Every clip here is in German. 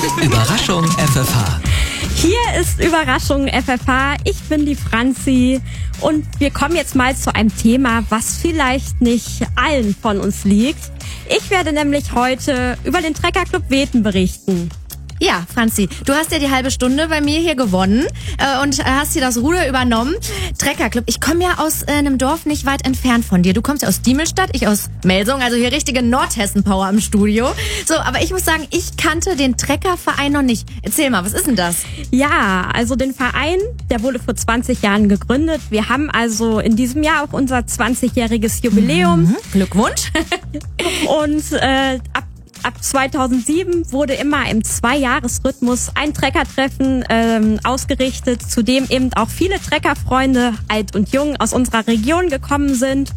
Überraschung FFH. Hier ist Überraschung FFH. Ich bin die Franzi und wir kommen jetzt mal zu einem Thema, was vielleicht nicht allen von uns liegt. Ich werde nämlich heute über den Treckerclub Weten berichten. Ja, Franzi, du hast ja die halbe Stunde bei mir hier gewonnen und hast hier das Ruder übernommen. Treckerclub, ich komme ja aus einem Dorf nicht weit entfernt von dir. Du kommst ja aus Diemelstadt, ich aus Melsung, also hier richtige Nordhessen-Power im Studio. So, aber ich muss sagen, ich kannte den Treckerverein noch nicht. Erzähl mal, was ist denn das? Ja, also den Verein, der wurde vor 20 Jahren gegründet. Wir haben also in diesem Jahr auch unser 20-jähriges Jubiläum. Glückwunsch. Und ab 2007 wurde immer im 2-Jahres-Rhythmus ein Treckertreffen ausgerichtet, zu dem eben auch viele Treckerfreunde, alt und jung, aus unserer Region gekommen sind.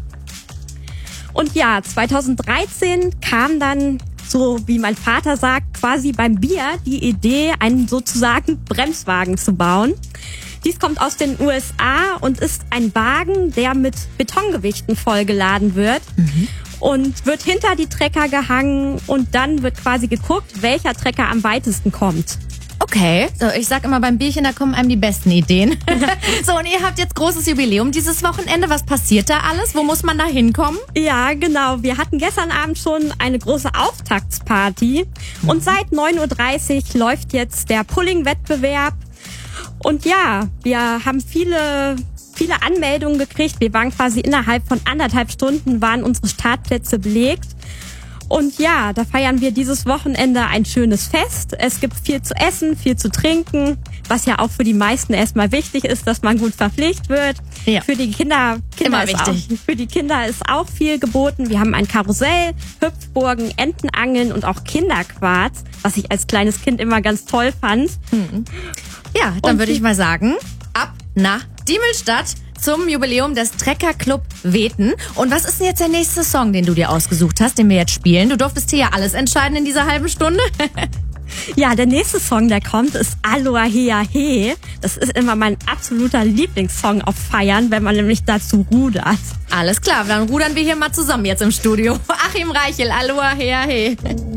Und ja, 2013 kam dann, so wie mein Vater sagt, quasi beim Bier die Idee, einen sozusagen Bremswagen zu bauen. Dies kommt aus den USA und ist ein Wagen, der mit Betongewichten vollgeladen wird. Und wird hinter die Trecker gehangen und dann wird quasi geguckt, welcher Trecker am weitesten kommt. Okay, so ich sag immer, beim Bierchen, da kommen einem die besten Ideen. So, und ihr habt jetzt großes Jubiläum dieses Wochenende. Was passiert da alles? Wo muss man da hinkommen? Ja, genau. Wir hatten gestern Abend schon eine große Auftaktsparty. Und seit 9.30 Uhr läuft jetzt der Pulling-Wettbewerb. Und ja, wir haben viele Anmeldungen gekriegt. Wir waren quasi innerhalb von 1,5 Stunden waren unsere Startplätze belegt. Und ja, da feiern wir dieses Wochenende ein schönes Fest. Es gibt viel zu essen, viel zu trinken, was ja auch für die meisten erstmal wichtig ist, dass man gut verpflegt wird. Ja. Für die Kinder Immer wichtig. Für die Kinder ist auch viel geboten. Wir haben ein Karussell, Hüpfburgen, Entenangeln und auch Kinderquarz, was ich als kleines Kind immer ganz toll fand. Ja, dann würde ich mal sagen, ab nach Diemelstadt zum Jubiläum des Treckerclub Weten. Und was ist denn jetzt der nächste Song, den du dir ausgesucht hast, den wir jetzt spielen? Du durftest hier ja alles entscheiden in dieser halben Stunde. Ja, der nächste Song, der kommt, ist Aloha Hea He. Das ist immer mein absoluter Lieblingssong auf Feiern, wenn man nämlich dazu rudert. Alles klar, dann rudern wir hier mal zusammen jetzt im Studio. Achim Reichel, Aloha Hea He.